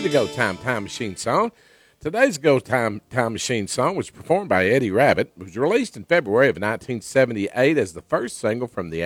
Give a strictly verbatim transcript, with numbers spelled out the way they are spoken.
the Go Time Time Machine song. Today's Go Time Time Machine song was performed by Eddie Rabbitt. It was released in February of nineteen seventy-eight as the first single from the